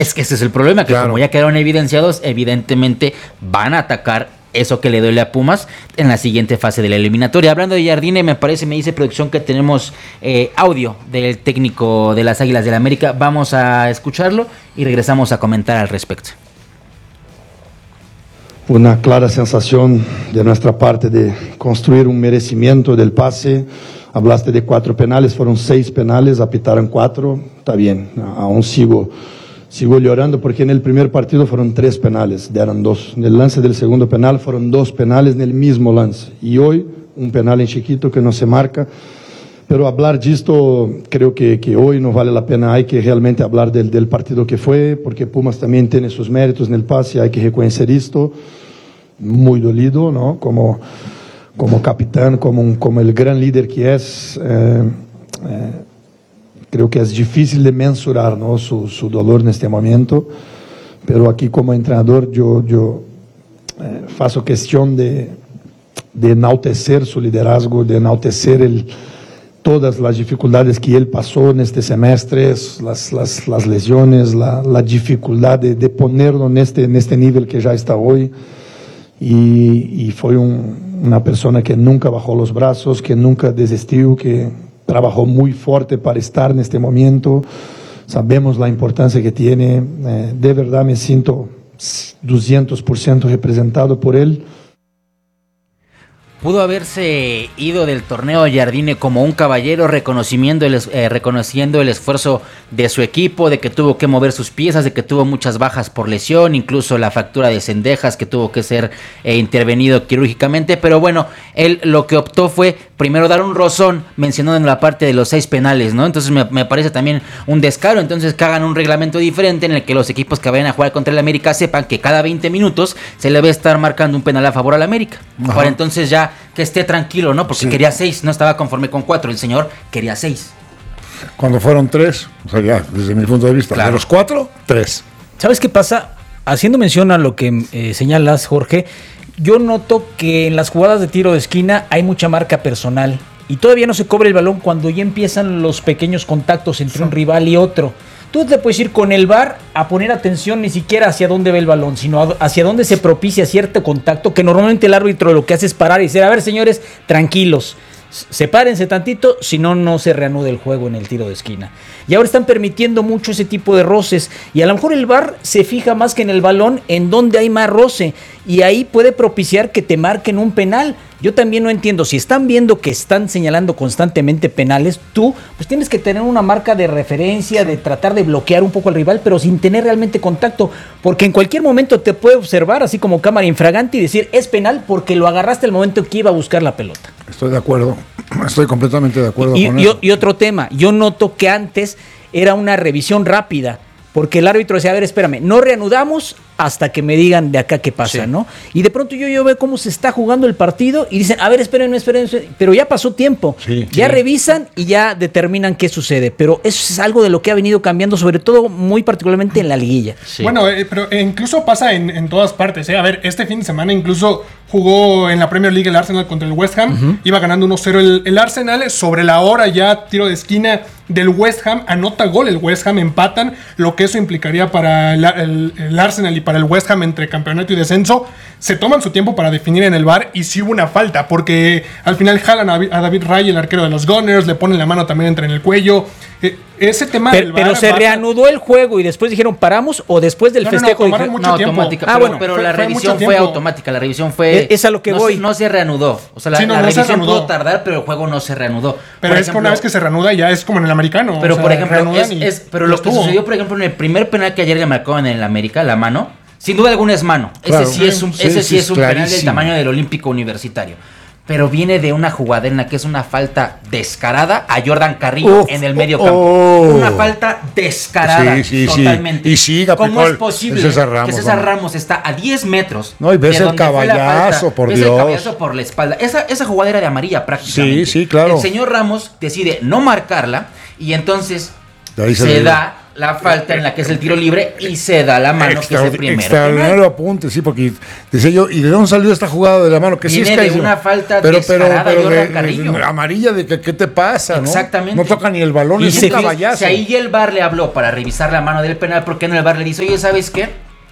Es que ese es el problema, que como ya quedaron evidenciados, evidentemente van a atacar eso que le duele a Pumas en la siguiente fase de la eliminatoria. Hablando de Jardine, me dice producción que tenemos audio del técnico de las Águilas del América. Vamos a escucharlo y regresamos a comentar al respecto. Una clara sensación de nuestra parte de construir un merecimiento del pase. Hablaste de 4 penales, fueron 6 penales, apitaron 4, está bien, aún sigo llorando porque en el primer partido fueron 3 penales, dieron 2. En el lance del segundo penal fueron 2 penales en el mismo lance. Y hoy un penal en chiquito que no se marca. Pero hablar de esto creo que hoy no vale la pena. Hay que realmente hablar del partido que fue, porque Pumas también tiene sus méritos en el pase, hay que reconocer esto. Muy dolido, ¿no? Como capitán, como el gran líder que es. Creo que es difícil de mensurar, ¿no? su dolor en este momento, pero aquí como entrenador yo faço cuestión de enaltecer su liderazgo, de enaltecer todas las dificultades que él pasó en este semestre, las lesiones, la dificultad de ponerlo en este nivel que ya está hoy, y fue una persona que nunca bajó los brazos, que nunca desistió, que trabajó muy fuerte para estar en este momento. Sabemos la importancia que tiene. De verdad me siento 200% representado por él. Pudo haberse ido del torneo Jardine como un caballero, reconociendo el esfuerzo de su equipo, de que tuvo que mover sus piezas, de que tuvo muchas bajas por lesión, incluso la fractura de Cendejas que tuvo que ser intervenido quirúrgicamente. Pero bueno, él lo que optó fue primero dar un rozón mencionando en la parte de los 6 penales, ¿no? Entonces me parece también un descaro. Entonces que hagan un reglamento diferente en el que los equipos que vayan a jugar contra el América sepan que cada 20 minutos se le va a estar marcando un penal a favor al América. Ajá. Para entonces ya que esté tranquilo, ¿no? Porque quería 6, no estaba conforme con 4, el señor quería 6. Cuando fueron 3, o sea, ya, desde mi punto de vista, claro. De los 4, 3. ¿Sabes qué pasa? Haciendo mención a lo que señalas, Jorge, yo noto que en las jugadas de tiro de esquina hay mucha marca personal y todavía no se cobra el balón cuando ya empiezan los pequeños contactos entre un rival y otro. Tú te puedes ir con el VAR a poner atención ni siquiera hacia dónde ve el balón, sino hacia dónde se propicia cierto contacto, que normalmente el árbitro lo que hace es parar y decir, a ver señores, tranquilos, sepárense tantito, si no, no se reanuda el juego en el tiro de esquina. Y ahora están permitiendo mucho ese tipo de roces, y a lo mejor el VAR se fija más que en el balón, en donde hay más roce, y ahí puede propiciar que te marquen un penal. Yo también no entiendo, si están viendo que están señalando constantemente penales, tú pues tienes que tener una marca de referencia, de tratar de bloquear un poco al rival, pero sin tener realmente contacto, porque en cualquier momento te puede observar así como cámara infragante y decir, es penal porque lo agarraste al momento que iba a buscar la pelota. Estoy de acuerdo, estoy completamente de acuerdo con eso. Y otro tema, yo noto que antes era una revisión rápida, porque el árbitro decía, a ver, espérame, no reanudamos hasta que me digan de acá qué pasa, ¿no? Y de pronto yo veo cómo se está jugando el partido y dicen, a ver, espérenme, pero ya pasó tiempo. Ya revisan y ya determinan qué sucede. Pero eso es algo de lo que ha venido cambiando, sobre todo muy particularmente en la liguilla. Bueno, pero incluso pasa en todas partes, ¿eh? A ver, este fin de semana incluso jugó en la Premier League el Arsenal contra el West Ham. Iba ganando 1-0 el Arsenal. Sobre la hora ya tiro de esquina del West Ham. Anota gol el West Ham, empatan. Lo que eso implicaría para el Arsenal y para el West Ham entre campeonato y descenso. Se toman su tiempo para definir en el VAR y sí hubo una falta, porque al final jalan a David Ray, el arquero de los Gunners, le ponen la mano también entre en el cuello. Ese tema del VAR, pero se reanudó el juego y después dijeron paramos, o después del festejo tomaron mucho tiempo. Pero la revisión fue automática, la revisión fue... Es a lo que voy. No se reanudó. O sea, la revisión pudo tardar, pero el juego no se reanudó. Pero es que una vez que se reanuda ya es como en el americano. Pero por ejemplo, pero lo que sucedió, por ejemplo, en el primer penal que ayer le marcaron en el América, la mano, sin duda alguna es mano. Claro, ese sí es un penal del tamaño del Olímpico Universitario. Pero viene de una jugada en la que es una falta descarada a Jordan Carrillo en el medio campo. Una falta descarada totalmente. Y sí, ¿cómo es posible que César Ramos está a 10 metros? No, y ves el caballazo, por Dios. Ves el caballazo por la espalda. Esa jugada era de amarilla prácticamente. Sí, claro. El señor Ramos decide no marcarla y entonces se da la falta en la que es el tiro libre y se da la mano, que es el primero. Extraordinario apunte, sí, porque decía yo, ¿y de dónde salió esta jugada de la mano? Que Viene sí es de una falta descarada de Jordan Carrillo. Amarilla de que, ¿qué te pasa? Exactamente. No toca ni el balón, Y es un caballazo. Si ahí el VAR le habló para revisar la mano del penal, ¿por qué no el VAR le dice, oye, ¿sabes qué?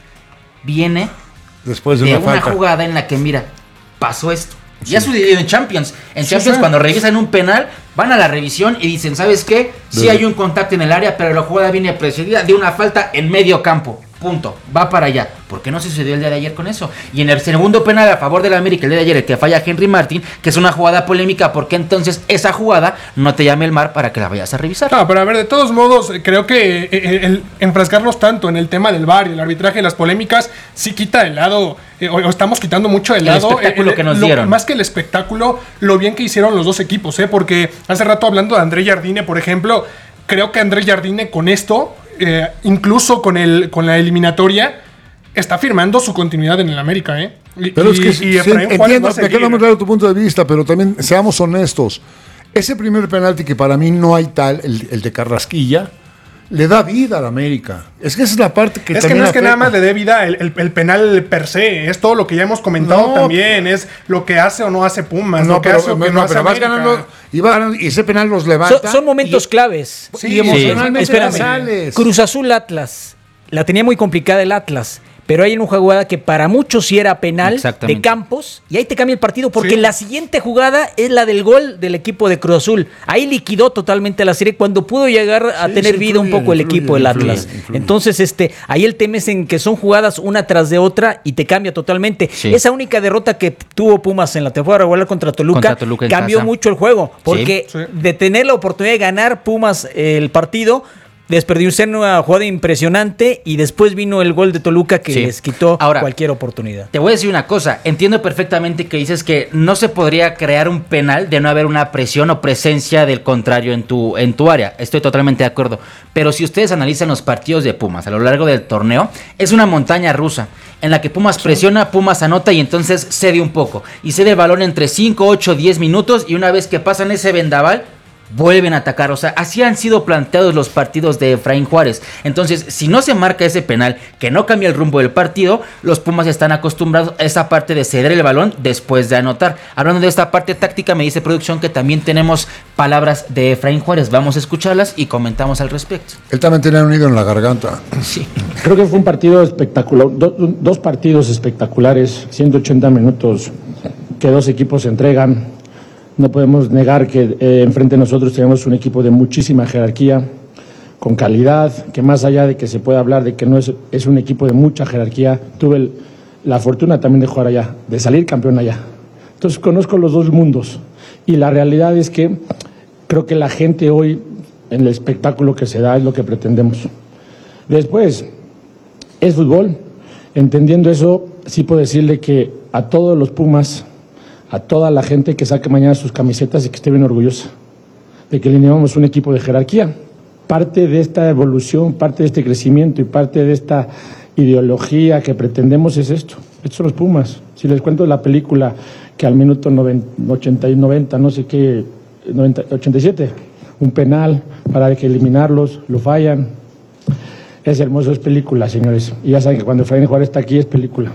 Viene después de una falta. jugada en la que, mira, pasó esto. Ya ha sucedido en Champions. En Champions, cuando revisan un penal, van a la revisión y dicen, ¿sabes qué? Sí hay un contacto en el área, pero la jugada viene precedida de una falta en medio campo. Punto. Va para allá. ¿Por qué no sucedió el día de ayer con eso? Y en el segundo penal a favor del América, el día de ayer, el que falla Henry Martin, que es una jugada polémica, ¿por qué entonces esa jugada no te llame el VAR para que la vayas a revisar? No, pero a ver, de todos modos, creo que el enfrascarnos tanto en el tema del VAR y el arbitraje y las polémicas, sí quita de lado, o estamos quitando mucho de lado el espectáculo que nos dieron. Más que el espectáculo, lo bien que hicieron los dos equipos, porque hace rato hablando de André Jardine, por ejemplo, creo que André Jardine con esto, incluso con la eliminatoria, está firmando su continuidad en el América, Pero es que Efraín Juárez va a me queda muy claro tu punto de vista, pero también seamos honestos. Ese primer penalti que para mí no hay tal, el de Carrasquilla, le da vida al América. Es que esa es la parte que es también que no es afecta. que nada más le dé vida el penal per se, es todo lo que ya hemos comentado también, es lo que hace o no hace Pumas, lo que hace o que no hace vas América. ganando y ese penal los levanta. Son momentos claves. Sí, y emocionalmente Espérame. sales. Cruz Azul Atlas. La tenía muy complicada el Atlas. Pero hay una jugada que para muchos sí era penal de Campos, y ahí te cambia el partido, porque la siguiente jugada es la del gol del equipo de Cruz Azul. Ahí liquidó totalmente la serie cuando pudo llegar a tener vida un poco el equipo del Atlas. Entonces, ahí el tema es en que son jugadas una tras de otra y te cambia totalmente. Sí. Esa única derrota que tuvo Pumas en la temporada regular contra Toluca cambió mucho el juego, porque de tener la oportunidad de ganar Pumas el partido, desperdiciar una jugada impresionante y después vino el gol de Toluca que les quitó cualquier oportunidad. Te voy a decir una cosa, entiendo perfectamente que dices que no se podría crear un penal de no haber una presión o presencia del contrario en tu área. Estoy totalmente de acuerdo. Pero si ustedes analizan los partidos de Pumas a lo largo del torneo, es una montaña rusa en la que Pumas presiona, Pumas anota y entonces cede un poco. Y cede el balón entre 5, 8, 10 minutos y una vez que pasan ese vendaval, vuelven a atacar. O sea, así han sido planteados los partidos de Efraín Juárez. Entonces, si no se marca ese penal que no cambia el rumbo del partido, los Pumas están acostumbrados a esa parte de ceder el balón después de anotar. Hablando de esta parte táctica, me dice producción que también tenemos palabras de Efraín Juárez. Vamos a escucharlas y comentamos al respecto. Él también tenía un nido en la garganta. Sí. Creo que fue un partido espectacular, dos partidos espectaculares, 180 minutos que dos equipos se entregan. No podemos negar que enfrente de nosotros tenemos un equipo de muchísima jerarquía, con calidad, que más allá de que se pueda hablar de que no es un equipo de mucha jerarquía, tuve la fortuna también de jugar allá, de salir campeón allá. Entonces conozco los dos mundos y la realidad es que creo que la gente hoy, en el espectáculo que se da, es lo que pretendemos. Después, es fútbol. Entendiendo eso, sí puedo decirle que a todos los Pumas, a toda la gente que saque mañana sus camisetas y que esté bien orgullosa de que le llevamos un equipo de jerarquía. Parte de esta evolución, parte de este crecimiento y parte de esta ideología que pretendemos es esto. Estos son los Pumas. Si les cuento la película que al minuto 90, no sé qué, 87, un penal para que eliminarlos, lo fallan. Es hermoso, es película, señores. Y ya saben que cuando Efraín Juárez está aquí es película.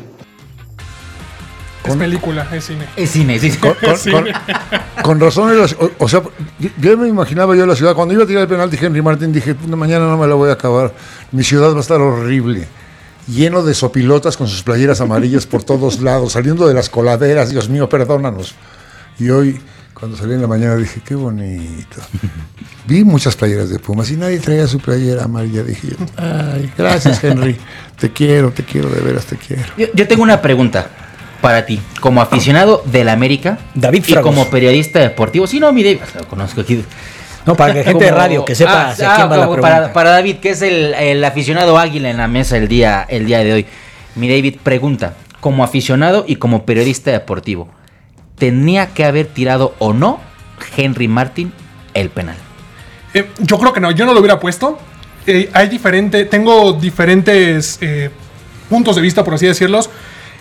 Es película, es cine. Es cine, sí. Con razón, o sea, yo me imaginaba yo la ciudad, cuando iba a tirar el penalti Henry Martin, dije, mañana no me la voy a acabar, mi ciudad va a estar horrible, lleno de sopilotas con sus playeras amarillas por todos lados, saliendo de las coladeras, Dios mío, perdónanos. Y hoy, cuando salí en la mañana, dije, qué bonito. Vi muchas playeras de Pumas y nadie traía su playera amarilla, dije yo, ay, gracias Henry, te quiero, de veras te quiero. Yo tengo una pregunta para ti, como aficionado del América David y Fragos. Como periodista deportivo. Sí, no, mi David, lo conozco aquí. No, para que gente de radio que sepa hacia quién va la pregunta. Para David, que es el aficionado águila en la mesa el día de hoy. Mi David pregunta, como aficionado y como periodista deportivo, ¿tenía que haber tirado o no Henry Martin el penal? Yo creo que no, yo no lo hubiera puesto. Tengo diferentes puntos de vista, por así decirlos.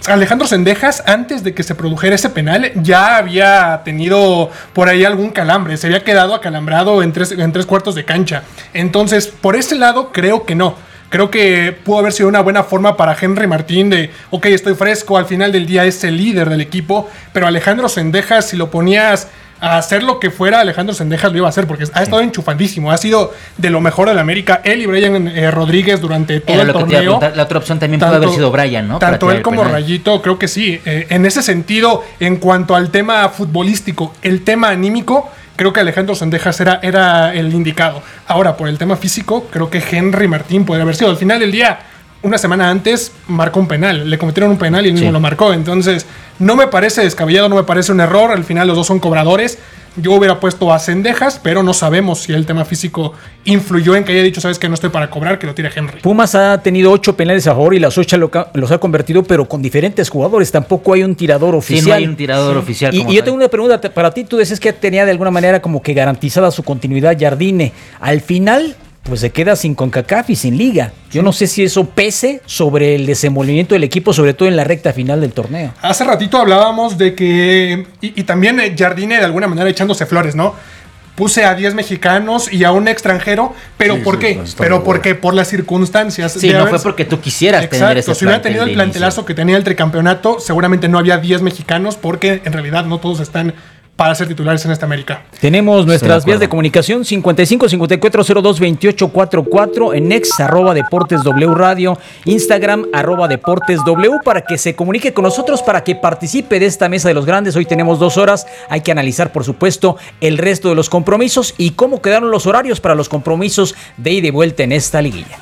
Alejandro Zendejas, antes de que se produjera ese penal, ya había tenido por ahí algún calambre. Se había quedado acalambrado en tres cuartos de cancha. Entonces, por ese lado, creo que no. Creo que pudo haber sido una buena forma para Henry Martín de, ok, estoy fresco, al final del día es el líder del equipo, pero Alejandro Zendejas, si lo ponías a hacer lo que fuera, Alejandro Zendejas lo iba a hacer, porque ha estado enchufandísimo, ha sido de lo mejor de la América. Él y Brian Rodríguez durante todo el torneo. La otra opción también puede haber sido Brian, ¿no? Tanto él como Rayito, creo que sí. En ese sentido, en cuanto al tema futbolístico, el tema anímico, creo que Alejandro Zendejas era el indicado. Ahora, por el tema físico, creo que Henry Martín podría haber sido. Al final del día, una semana antes, marcó un penal. Le cometieron un penal y él mismo lo marcó. Entonces, no me parece descabellado, no me parece un error. Al final, los dos son cobradores. Yo hubiera puesto a Zendejas, pero no sabemos si el tema físico influyó en que haya dicho, sabes que no estoy para cobrar, que lo tire Henry. Pumas ha tenido 8 penales a favor y las 8 los ha convertido, pero con diferentes jugadores. Tampoco hay un tirador oficial. Sí, no hay un tirador oficial. Y yo tengo una pregunta para ti. Tú decías que tenía de alguna manera como que garantizada su continuidad Jardine. Al final, pues se queda sin CONCACAF y sin liga. Yo no sé si eso pese sobre el desenvolvimiento del equipo, sobre todo en la recta final del torneo. Hace ratito hablábamos de que, y también Jardine de alguna manera echándose flores, ¿no? Puse a 10 mexicanos y a un extranjero, pero ¿por qué? Pero porque por las circunstancias. Sí, no fue porque tú quisieras tener ese plantel. Si hubiera tenido el plantelazo que tenía el tricampeonato, seguramente no había 10 mexicanos, porque en realidad no todos están para ser titulares en esta América. Tenemos nuestras vías de comunicación 55-5402-2844 en ex @DeportesW Radio, Instagram @DeportesW, para que se comunique con nosotros, para que participe de esta mesa de los grandes. Hoy tenemos 2 horas, hay que analizar por supuesto el resto de los compromisos y cómo quedaron los horarios para los compromisos de ida y vuelta en esta liguilla.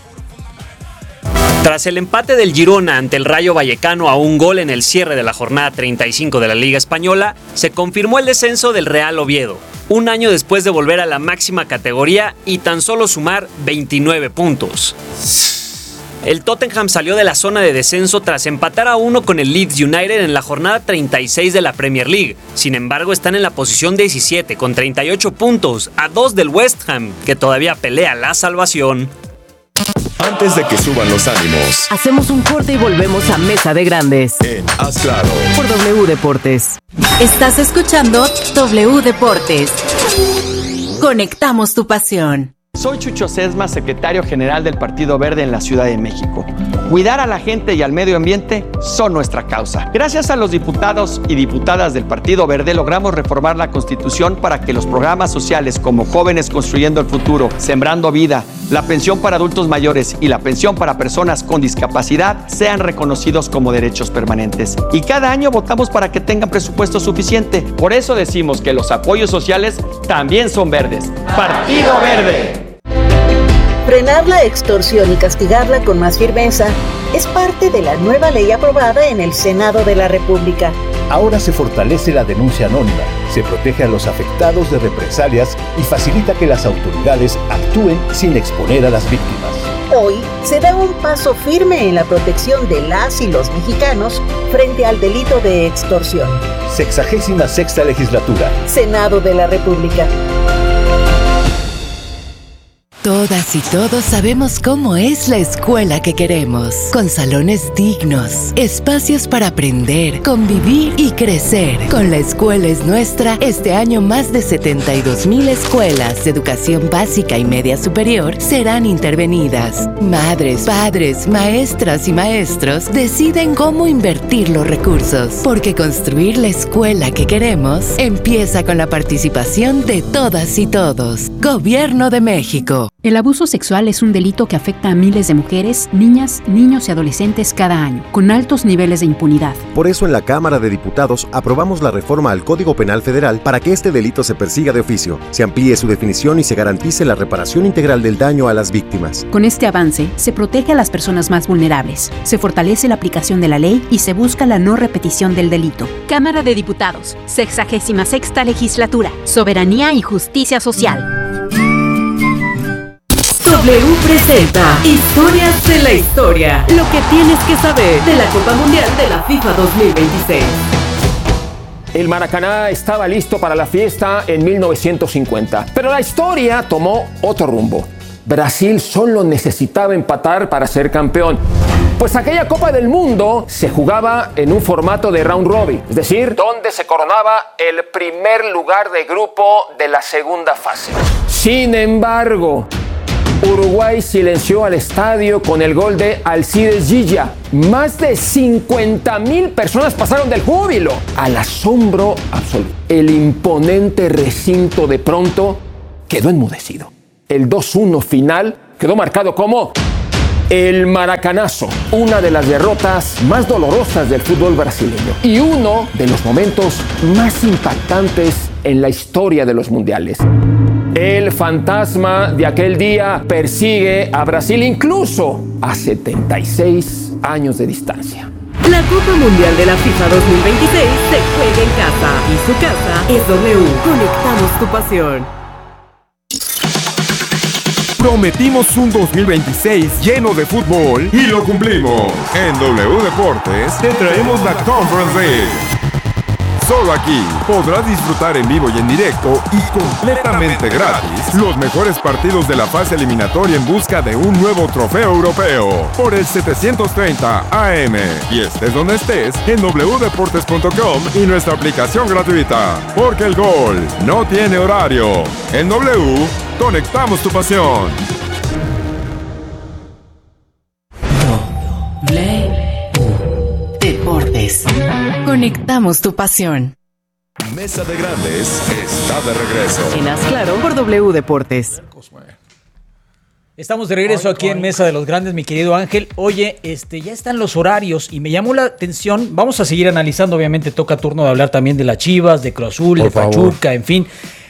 Tras el empate del Girona ante el Rayo Vallecano a 1 gol en el cierre de la jornada 35 de la Liga Española, se confirmó el descenso del Real Oviedo, un año después de volver a la máxima categoría y tan solo sumar 29 puntos. El Tottenham salió de la zona de descenso tras empatar a 1 con el Leeds United en la jornada 36 de la Premier League. Sin embargo, están en la posición 17 con 38 puntos, a 2 del West Ham, que todavía pelea la salvación. Antes de que suban los ánimos, hacemos un corte y volvemos a Mesa de Grandes en Haz Claro por W Deportes. Estás escuchando W Deportes. Conectamos tu pasión. Soy Chucho Sesma, secretario general del Partido Verde en la Ciudad de México. Cuidar a la gente y al medio ambiente son nuestra causa. Gracias a los diputados y diputadas del Partido Verde logramos reformar la Constitución para que los programas sociales como Jóvenes Construyendo el Futuro, Sembrando Vida, la pensión para adultos mayores y la pensión para personas con discapacidad sean reconocidos como derechos permanentes. Y cada año votamos para que tengan presupuesto suficiente. Por eso decimos que los apoyos sociales también son verdes. ¡Partido Verde! Frenar la extorsión y castigarla con más firmeza es parte de la nueva ley aprobada en el Senado de la República. Ahora se fortalece la denuncia anónima, se protege a los afectados de represalias y facilita que las autoridades actúen sin exponer a las víctimas. Hoy se da un paso firme en la protección de las y los mexicanos frente al delito de extorsión. 66ª legislatura. Senado de la República. Todas y todos sabemos cómo es la escuela que queremos, con salones dignos, espacios para aprender, convivir y crecer. Con La Escuela es Nuestra, este año más de 72,000 escuelas de educación básica y media superior serán intervenidas. Madres, padres, maestras y maestros deciden cómo invertir los recursos, porque construir la escuela que queremos empieza con la participación de todas y todos. Gobierno de México. El abuso sexual es un delito que afecta a miles de mujeres, niñas, niños y adolescentes cada año, con altos niveles de impunidad. Por eso en la Cámara de Diputados aprobamos la reforma al Código Penal Federal para que este delito se persiga de oficio, se amplíe su definición y se garantice la reparación integral del daño a las víctimas. Con este avance, se protege a las personas más vulnerables, se fortalece la aplicación de la ley y se busca la no repetición del delito. Cámara de Diputados, 66ª Legislatura, Soberanía y Justicia Social. W presenta Historias de la Historia. Lo que tienes que saber de la Copa Mundial de la FIFA 2026. El Maracaná estaba listo para la fiesta en 1950, pero la historia tomó otro rumbo. Brasil solo necesitaba empatar para ser campeón. Pues aquella Copa del Mundo se jugaba en un formato de round robin, es decir, donde se coronaba el primer lugar de grupo de la segunda fase. Sin embargo, Uruguay silenció al estadio con el gol de Alcides Gilla. Más de 50,000 personas pasaron del júbilo al asombro absoluto. El imponente recinto de pronto quedó enmudecido. El 2-1 final quedó marcado como el Maracanazo, una de las derrotas más dolorosas del fútbol brasileño y uno de los momentos más impactantes en la historia de los mundiales. El fantasma de aquel día persigue a Brasil incluso a 76 años de distancia. La Copa Mundial de la FIFA 2026 se juega en casa y su casa es W. Conectamos tu pasión. Prometimos un 2026 lleno de fútbol y lo cumplimos. En W Deportes te traemos la Conference League. Solo aquí podrás disfrutar en vivo y en directo y completamente gratis los mejores partidos de la fase eliminatoria en busca de un nuevo trofeo europeo por el 730 AM. Y estés donde estés, en wdeportes.com y nuestra aplicación gratuita. Porque el gol no tiene horario. En W, conectamos tu pasión. Deportes. Conectamos tu pasión. Mesa de Grandes está de regreso. En Haz Claro por W Deportes. Estamos de regreso aquí en Mesa de los Grandes, mi querido Ángel. Oye, ya están los horarios y me llamó la atención. Vamos a seguir analizando, obviamente toca turno de hablar también de las Chivas, de Cruz Azul, de Pachuca, en fin.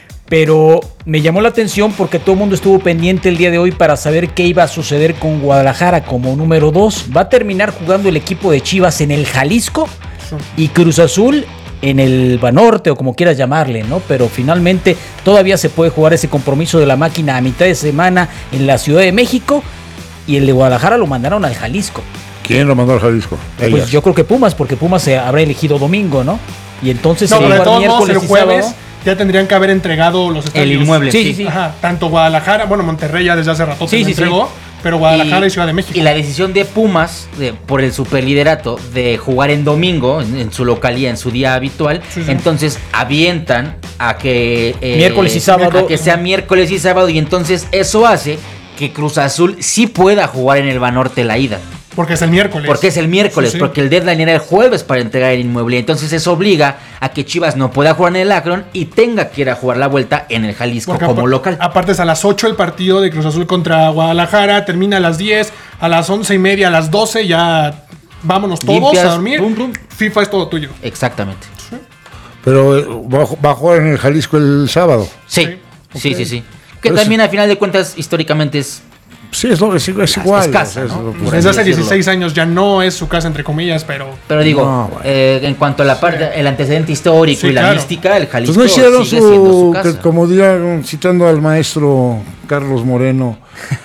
Pero me llamó la atención porque todo el mundo estuvo pendiente el día de hoy para saber qué iba a suceder con Guadalajara como número 2. Va a terminar jugando el equipo de Chivas en el Jalisco y Cruz Azul en el Banorte o como quieras llamarle, ¿no? Pero finalmente todavía se puede jugar ese compromiso de la máquina a mitad de semana en la Ciudad de México y el de Guadalajara lo mandaron al Jalisco. ¿Quién lo mandó al Jalisco? Pues yo creo que Pumas, porque Pumas se habrá elegido domingo, ¿no? Y entonces no, se pero de todos modos, miércoles el jueves ya tendrían que haber entregado los estadios. El inmueble, sí. Ajá, tanto Guadalajara, bueno, Monterrey ya desde hace rato se entregó, pero Guadalajara y Ciudad de México. Y la decisión de Pumas, por el superliderato, de jugar en domingo, en su localía, en su día habitual, entonces avientan a que... miércoles y sábado. A que sea miércoles y sábado, y entonces eso hace que Cruz Azul sí pueda jugar en el Banorte la ida. Porque es el miércoles. Porque es el miércoles, porque el deadline era el jueves para entregar el inmueble. Entonces eso obliga a que Chivas no pueda jugar en el Akron y tenga que ir a jugar la vuelta en el Jalisco porque como local. Aparte es a las 8 el partido de Cruz Azul contra Guadalajara, termina a las 10, a las 11:30, a las 12 ya vámonos todos limpias, a dormir. Rum. FIFA es todo tuyo. Exactamente. Sí. Pero va a jugar en el Jalisco el sábado. Sí. Que pero también a final de cuentas históricamente es... Sí, es igual. Es casa, ¿no? Desde hace 16 años ya no es su casa, entre comillas, pero... Pero digo, en cuanto a la parte, el antecedente histórico y la mística, el Jalisco pues no hicieron sigue siendo su casa. Como dirían, citando al maestro Carlos Moreno,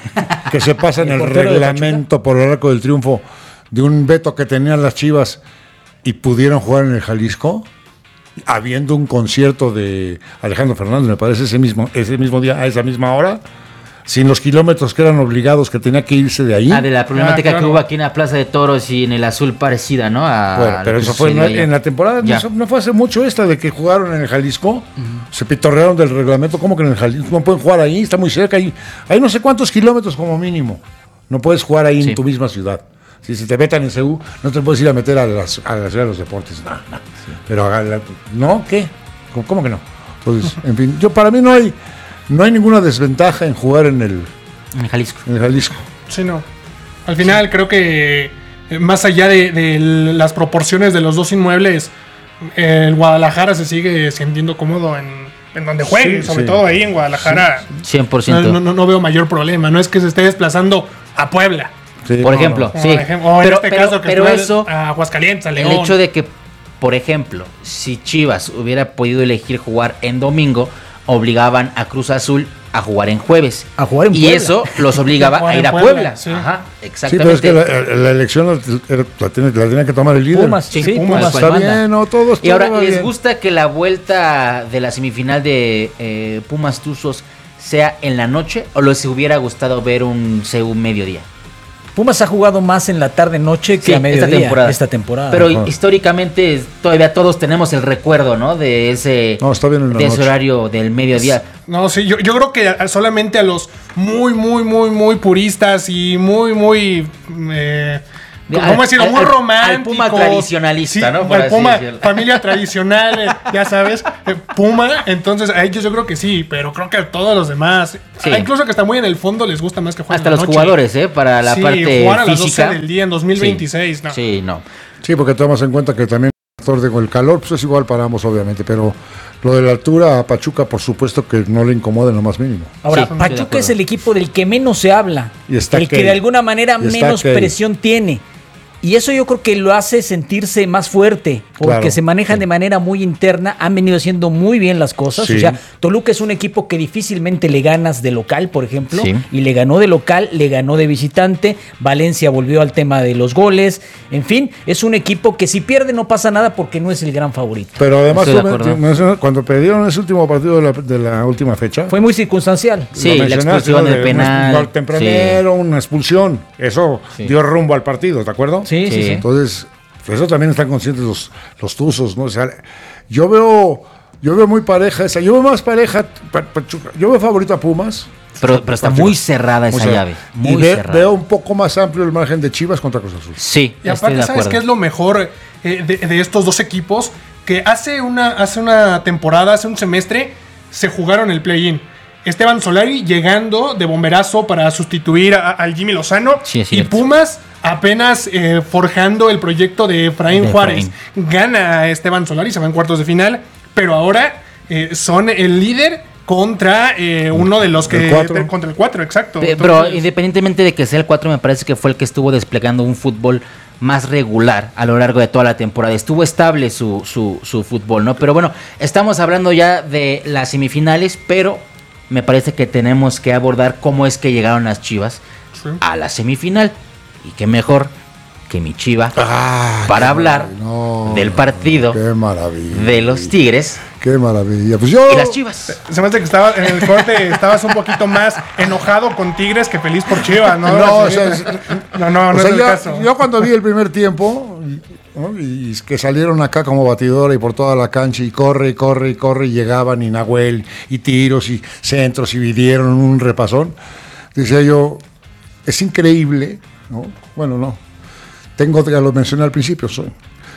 que se pasa en el reglamento por el Arco del Triunfo de un veto que tenían las Chivas y pudieron jugar en el Jalisco, habiendo un concierto de Alejandro Fernández, me parece, ese mismo día, a esa misma hora, sin los kilómetros que eran obligados, que tenía que irse de ahí. De la problemática que hubo aquí en la Plaza de Toros y en el Azul parecida, ¿no? Bueno, pero eso fue en la temporada, no fue hace mucho esta de que jugaron en el Jalisco, se pitorrearon del reglamento, ¿cómo que en el Jalisco no pueden jugar ahí? Está muy cerca, hay no sé cuántos kilómetros como mínimo, no puedes jugar ahí en tu misma ciudad. Si se te vetan en CU, no te puedes ir a meter a la ciudad de los deportes. No. Pero, ¿no? ¿Qué? ¿Cómo que no? Pues, en fin, para mí no hay ninguna desventaja en jugar en el Jalisco. En el Jalisco. Sí, no. Al final creo que más allá de las proporciones de los dos inmuebles, el Guadalajara se sigue sintiendo cómodo en donde juegue, sobre todo ahí en Guadalajara. 100%. No veo mayor problema. No es que se esté desplazando a Puebla. Sí, por ejemplo, sí. O en este caso que pero eso, a Aguascalientes, a León. El hecho de que, por ejemplo, si Chivas hubiera podido elegir jugar en domingo, obligaban a Cruz Azul a jugar en jueves. A jugar en y Puebla. Eso los obligaba a ir a Puebla. Sí. Ajá, exactamente. Sí, pero es que la elección la tenía que tomar el líder. Pumas, Pumas. Está bien, no, todo y ahora, ¿les bien. gusta que la vuelta de la semifinal de Pumas Tuzos sea en la noche o les hubiera gustado ver un CU mediodía? Pumas ha jugado más en la tarde-noche que a mediodía esta temporada. Pero históricamente todavía todos tenemos el recuerdo, ¿no? De ese, ese horario del mediodía. No, sí, yo creo que solamente a los muy puristas y muy ¿cómo decirlo? Muy románticos. Al Puma tradicionalista, sí, ¿no? Por al Puma, familia tradicional, ya sabes, Puma. Entonces, a ellos yo creo que sí, pero creo que a todos los demás, incluso que está muy en el fondo, les gusta más que jueguen hasta los noche. Jugadores, para la parte jugar a las física. 12 del día en 2026, sí. ¿no? Sí, no. Sí, porque tomamos en cuenta que también el factor del calor, pues es igual para ambos, obviamente, pero lo de la altura a Pachuca, por supuesto que no le incomoda en lo más mínimo. Ahora, Pachuca es el equipo del que menos se habla, el que de alguna manera menos presión tiene. Y eso yo creo que lo hace sentirse más fuerte, porque se manejan de manera muy interna, han venido haciendo muy bien las cosas. O sea, Toluca es un equipo que difícilmente le ganas de local, por ejemplo, y le ganó de local, le ganó de visitante. Valencia volvió al tema de los goles. En fin, es un equipo que si pierde no pasa nada porque no es el gran favorito. Pero además, cuando perdieron ese último partido de la última fecha, fue muy circunstancial. Sí, la expulsión del penal. Un tempranero, una expulsión. Eso dio rumbo al partido, ¿te acuerdas? Sí. Entonces, eso también están conscientes los tuzos, ¿no? O sea, yo veo muy pareja esa. Yo veo más pareja. Yo veo favorito a Pumas. Pero está muy cerrada esa llave. Muy cerrada. Veo un poco más amplio el margen de Chivas contra Cruz Azul. Sí. Y aparte, ¿sabes qué es lo mejor de estos dos equipos? Que hace una temporada, hace un semestre, se jugaron el play-in. Esteban Solari llegando de bomberazo para sustituir al Jimmy Lozano. Y Pumas apenas forjando el proyecto de Efraín Juárez. Gana a Esteban Solari, se va en cuartos de final, pero ahora son el líder contra uno de los que... Contra el 4, exacto. Pero independientemente de que sea el 4, me parece que fue el que estuvo desplegando un fútbol más regular a lo largo de toda la temporada. Estuvo estable su fútbol, ¿no? Pero bueno, estamos hablando ya de las semifinales, pero me parece que tenemos que abordar cómo es que llegaron las Chivas a la semifinal. Y qué mejor que mi Chiva para hablar del partido de los Tigres. Qué maravilla. Pues y las Chivas. Se me hace que estaba en el corte, estabas un poquito más enojado con Tigres que feliz por Chivas, ¿no? No, es el caso. Yo cuando vi el primer tiempo, ¿no? Y que salieron acá como batidora y por toda la cancha y corre, y llegaban y Nahuel y tiros y centros y dieron un repasón, decía yo, es increíble, ¿no? Bueno, no. Ya lo mencioné al principio, son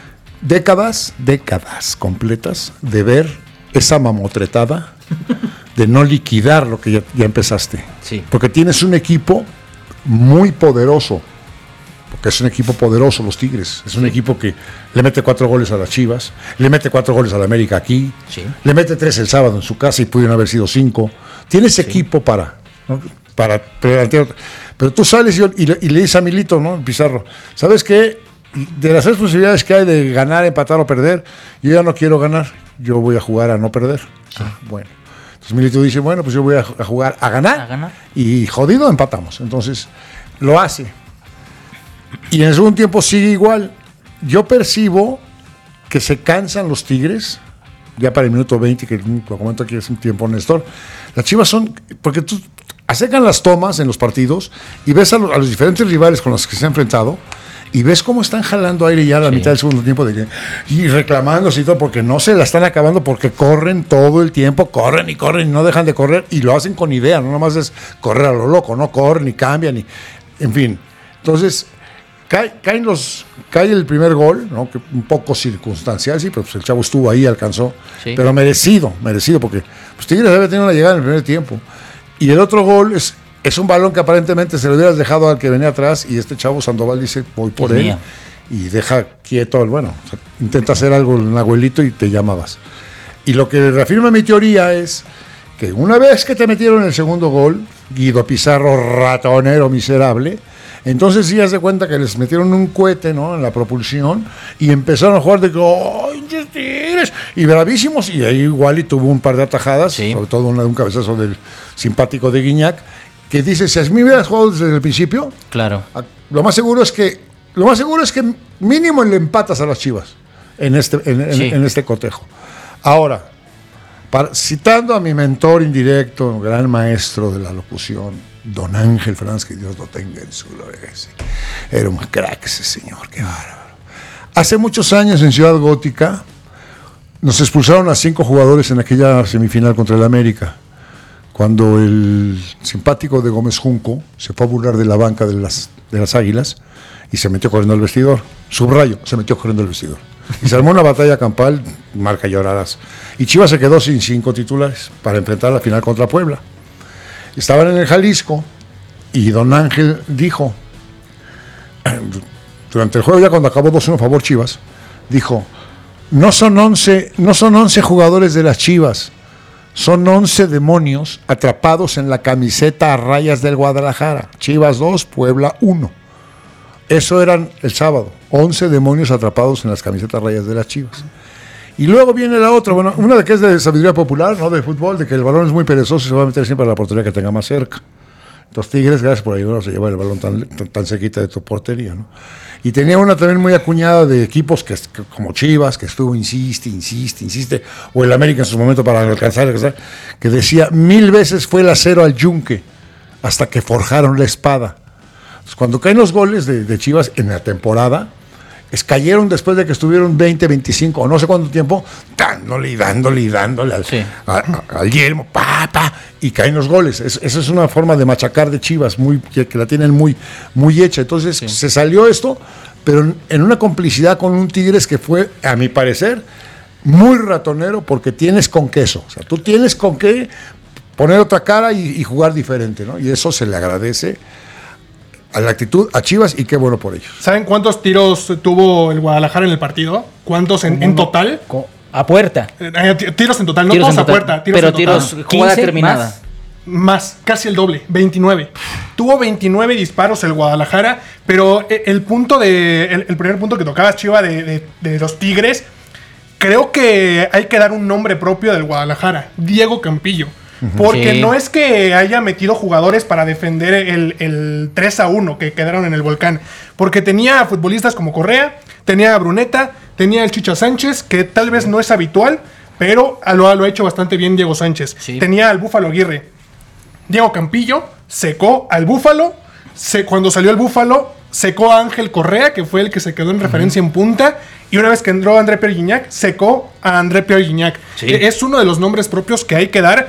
décadas completas de ver esa mamotretada, de no liquidar lo que ya empezaste. Sí. Porque tienes un equipo muy poderoso, porque es un equipo poderoso los Tigres. Es un equipo que le mete 4 goles a las Chivas, le mete 4 goles a la América aquí, le mete 3 el sábado en su casa y pudieron haber sido 5. Tienes equipo para plantear. Pero tú sales y le dices a Milito, ¿no? Pizarro, ¿sabes qué? De las 3 posibilidades que hay de ganar, empatar o perder, yo ya no quiero ganar, yo voy a jugar a no perder. Bueno, entonces Milito dice, bueno, pues yo voy a jugar a ganar. Y jodido empatamos. Entonces lo hace. Y en el segundo tiempo sigue igual. Yo percibo que se cansan los Tigres, ya para el minuto 20, que lo comento aquí es un tiempo, Néstor. Las Chivas son, porque tú acercan las tomas en los partidos y ves a los diferentes rivales con los que se ha enfrentado y ves cómo están jalando aire ya a la mitad del segundo tiempo y reclamándose y todo, porque no se la están acabando, porque corren todo el tiempo, corren y no dejan de correr y lo hacen con idea, no nomás es correr a lo loco, no corren y cambian y en fin. Entonces cae el primer gol, ¿no? Que un poco circunstancial, sí, pero pues el chavo estuvo ahí, alcanzó, pero merecido, porque pues Tigres había tenido una llegada en el primer tiempo. Y el otro gol es un balón que aparentemente se lo hubieras dejado al que venía atrás y este chavo Sandoval dice, voy por él y deja quieto, intenta hacer algo en el abuelito y te llamabas. Y lo que reafirma mi teoría es que una vez que te metieron el segundo gol, Guido Pizarro, ratonero miserable, entonces sí, haz de cuenta que les metieron un cohete, ¿no? En la propulsión y empezaron a jugar de Tigres y bravísimos, y ahí igual y tuvo un par de atajadas, sobre todo un cabezazo del simpático de Guiñac, que dice, si a mí hubieras jugado desde el principio, lo más seguro es que mínimo le empatas a las Chivas en este cotejo. Ahora, citando a mi mentor indirecto, gran maestro de la locución, Don Ángel Fernández, que Dios lo tenga en su gloria. Era un crack ese señor, qué bárbaro. Hace muchos años en Ciudad Gótica nos expulsaron a 5 jugadores en aquella semifinal contra el América, cuando el simpático de Gómez Junco se fue a burlar de la banca de las Águilas y se metió corriendo al vestidor. Subrayo, se metió corriendo al vestidor. Y se armó una batalla campal, marca lloradas. Y Chivas se quedó sin 5 titulares para enfrentar la final contra Puebla. Estaban en el Jalisco y Don Ángel dijo, durante el juego, ya cuando acabó 2-1 a favor Chivas, dijo, no son 11 jugadores de las Chivas, son 11 demonios atrapados en la camiseta a rayas del Guadalajara. Chivas 2, Puebla 1. Eso eran el sábado, 11 demonios atrapados en las camisetas a rayas de las Chivas. Y luego viene la otra, bueno, una de que es de sabiduría popular, no de fútbol, de que el balón es muy perezoso y se va a meter siempre a la portería que tenga más cerca. Los Tigres, gracias por ayudarnos a llevar el balón tan cerquita de tu portería, ¿no? Y tenía una también muy acuñada de equipos que como Chivas, que estuvo, insiste, o el América en su momento para alcanzar, que decía, 1000 veces fue el acero al yunque, hasta que forjaron la espada. Entonces, cuando caen los goles de Chivas en la temporada, cayeron después de que estuvieron 20, 25 o no sé cuánto tiempo, dándole al yelmo, y caen los goles. Esa es una forma de machacar de Chivas, que la tienen muy hecha. Entonces se salió esto, pero en una complicidad con un Tigres que fue, a mi parecer, muy ratonero, porque tienes con queso. O sea, tú tienes con qué poner otra cara y jugar diferente, ¿no? Y eso se le agradece a la actitud a Chivas, y qué bueno por ellos. ¿Saben cuántos tiros tuvo el Guadalajara en el partido? ¿Cuántos en total? A puerta. Tiros en total, no todos a puerta. Pero tiros, jugada terminada. Más, casi el doble, 29. Tuvo 29 disparos el Guadalajara, pero el primer punto que tocaba Chiva de los Tigres, creo que hay que dar un nombre propio del Guadalajara, Diego Campillo. Porque no es que haya metido jugadores para defender el 3-1 que quedaron en el Volcán. Porque tenía futbolistas como Correa, tenía a Bruneta, tenía el Chicha Sánchez, que tal vez no es habitual, pero lo ha hecho bastante bien Diego Sánchez. Sí. Tenía al Búfalo Aguirre. Diego Campillo secó al Búfalo. Cuando salió el Búfalo, secó a Ángel Correa, que fue el que se quedó en referencia en punta. Y una vez que entró André Pierre Gignac, secó a André Pierre Gignac. Sí. Es uno de los nombres propios que hay que dar,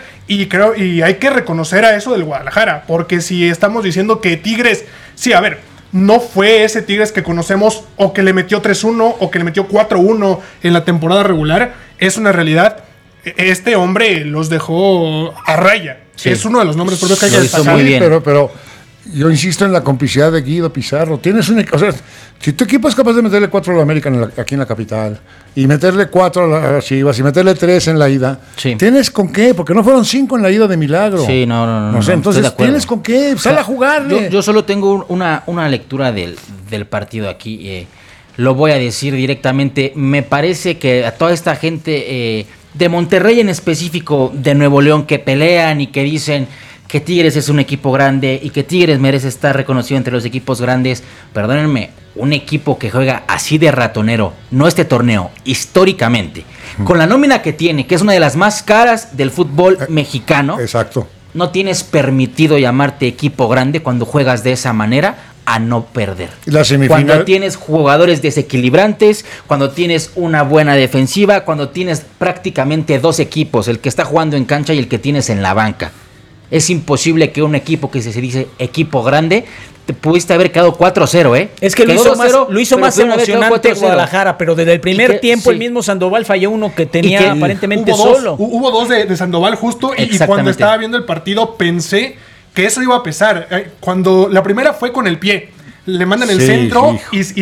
y hay que reconocer a eso del Guadalajara, porque si estamos diciendo que Tigres, sí, a ver, no fue ese Tigres que conocemos, o que le metió 3-1 o que le metió 4-1 en la temporada regular, es una realidad. Este hombre los dejó a raya. Sí. Es uno de los nombres propios que hay que destacar. Muy bien. Pero yo insisto en la complicidad de Guido Pizarro. Tienes o sea, si tu equipo es capaz de meterle 4 a la América aquí en la capital, y meterle 4 a las Chivas, y meterle 3 en la ida, ¿tienes con qué? Porque no fueron 5 en la ida de milagro. Sí, no sé, entonces, ¿tienes con qué? Sal a jugarle. Yo solo tengo una lectura del partido aquí. Lo voy a decir directamente. Me parece que a toda esta gente de Monterrey en específico, de Nuevo León, que pelean y que dicen que Tigres es un equipo grande y que Tigres merece estar reconocido entre los equipos grandes, perdónenme, un equipo que juega así de ratonero, no este torneo, históricamente, con la nómina que tiene, que es una de las más caras del fútbol mexicano. Exacto. No tienes permitido llamarte equipo grande cuando juegas de esa manera a no perder. La semifinal. Cuando tienes jugadores desequilibrantes, cuando tienes una buena defensiva, cuando tienes prácticamente 2 equipos, el que está jugando en cancha y el que tienes en la banca. Es imposible que un equipo que se dice equipo grande te pudiste haber quedado 4-0, ¿eh? Es que lo hizo más emocionante Guadalajara, pero desde el primer tiempo el mismo Sandoval falló uno que tenía aparentemente solo. Hubo 2 de Sandoval justo, y cuando estaba viendo el partido pensé que eso iba a pesar. Cuando la primera fue con el pie, le mandan el centro y es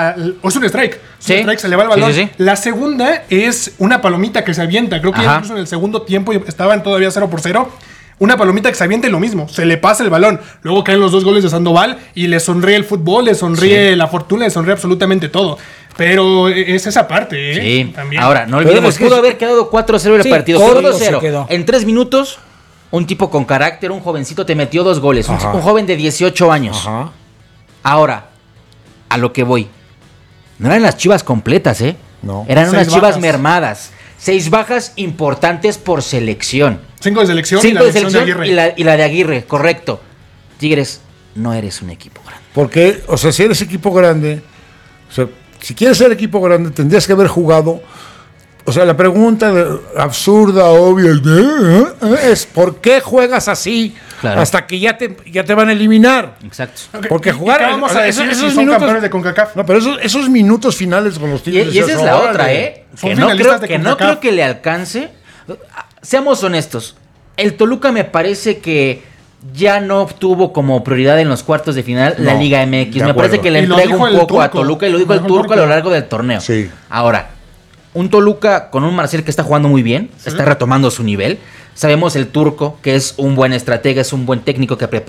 un strike. Un strike, se le va el balón. Sí. La segunda es una palomita que se avienta. Creo que incluso en el segundo tiempo estaban todavía 0-0. Una palomita que se avienta y lo mismo, se le pasa el balón. Luego caen los 2 goles de Sandoval y le sonríe el fútbol, le sonríe la fortuna, le sonríe absolutamente todo. Pero es esa parte, ¿eh? Sí. También. Ahora, no olvidemos, pudo haber quedado 4-0 el partido. 4-0. En 3 minutos, un tipo con carácter, un jovencito, te metió 2 goles. Un joven de 18 años. Ajá. Ahora, a lo que voy. No eran las Chivas completas, ¿eh? No. Eran unas Chivas mermadas. 6 bajas importantes por selección. 5 de selección, 5 de selección y la de Aguirre, correcto. Tigres, no eres un equipo grande. Porque, o sea, si eres equipo grande, o sea, si quieres ser equipo grande, tendrías que haber jugado. O sea, la pregunta absurda, obvia, es ¿por qué juegas así? Claro. Hasta que ya te van a eliminar. Exacto. Okay. Porque jugar vamos a decir esos si son campeones de CONCACAF. No, pero esos minutos finales con los Tigres. Y esa es la otra, que no creo que le alcance. Seamos honestos. El Toluca me parece que ya no tuvo como prioridad en los cuartos de final la Liga MX. Me parece que le entrega un poco a Toluca y lo dijo el Turco a lo largo del torneo. Sí. Ahora, un Toluca con un Marcel que está jugando muy bien, está retomando su nivel. Sabemos el Turco, que es un buen estratega, es un buen técnico que prepara